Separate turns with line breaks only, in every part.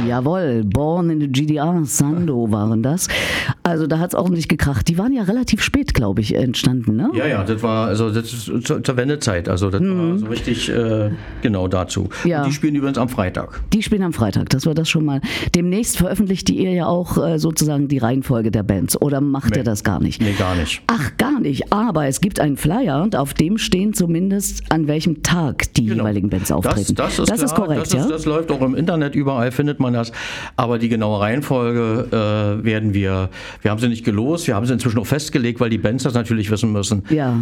Jawohl, Born in the GDR, Sando waren das. Also da hat es ordentlich gekracht. Die waren ja relativ spät, glaube ich, entstanden, ne?
Ja, das ist zur Wendezeit. Also das war so richtig genau dazu.
Ja.
Und die spielen übrigens am Freitag.
Die spielen am Freitag, das war das schon mal. Demnächst veröffentlicht ihr ja auch sozusagen die Reihenfolge der Bands. Oder macht ihr das gar nicht?
Nee, gar nicht.
Ach, gar nicht. Aber es gibt einen Flyer und auf dem stehen zumindest, an welchem Tag die jeweiligen Bands auftreten.
Das ist korrekt, das läuft auch im Internet, überall findet man das. Aber die genaue Reihenfolge wir haben sie nicht gelost, wir haben sie inzwischen auch festgelegt, weil die Bands das natürlich wissen müssen.
Ja.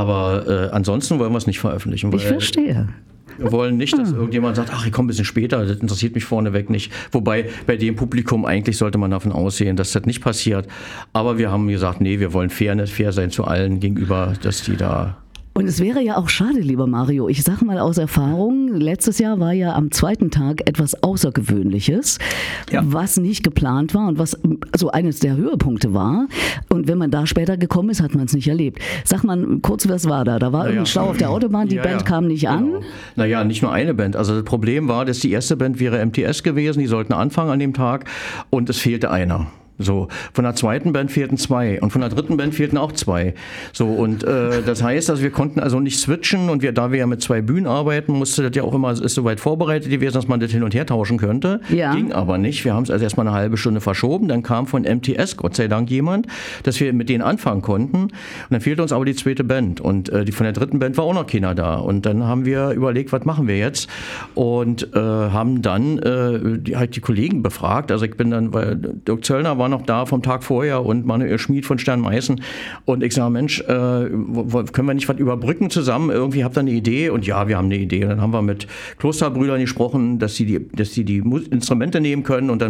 Aber ansonsten wollen wir es nicht veröffentlichen.
Ich verstehe.
Wir wollen nicht, dass irgendjemand sagt, ach, ich komme ein bisschen später, das interessiert mich vorneweg nicht. Wobei bei dem Publikum eigentlich sollte man davon ausgehen, dass das nicht passiert. Aber wir haben gesagt, nee, wir wollen fair sein zu allen gegenüber, dass die da...
Und es wäre ja auch schade, lieber Mario, ich sage mal aus Erfahrung, letztes Jahr war ja am zweiten Tag etwas Außergewöhnliches, was nicht geplant war und was so eines der Höhepunkte war. Und wenn man da später gekommen ist, hat man es nicht erlebt. Sag mal kurz, was war da? Da war irgendein Stau auf der Autobahn, die Band kam nicht an.
Naja, nicht nur eine Band. Also das Problem war, dass die erste Band wäre MTS gewesen, die sollten anfangen an dem Tag und es fehlte einer. So, von der zweiten Band fehlten 2 und von der dritten Band fehlten auch 2. So, und das heißt, also wir konnten also nicht switchen und da wir ja mit 2 Bühnen arbeiten, musste das ja auch immer, ist soweit vorbereitet gewesen, dass man das hin und her tauschen könnte. Ja. Ging aber nicht. Wir haben es also erstmal eine halbe Stunde verschoben, dann kam von MTS Gott sei Dank jemand, dass wir mit denen anfangen konnten. Und dann fehlte uns aber die zweite Band und die von der dritten Band war auch noch keiner da. Und dann haben wir überlegt, was machen wir jetzt? Und haben dann die Kollegen befragt. Also ich bin dann, weil Dirk Zöllner war noch da vom Tag vorher und Manuel Schmid von Stern-Meißen und ich sage, Mensch, können wir nicht was überbrücken zusammen? Irgendwie habt ihr eine Idee? Und ja, wir haben eine Idee. Und dann haben wir mit Klosterbrüdern gesprochen, dass sie die Instrumente nehmen können und dann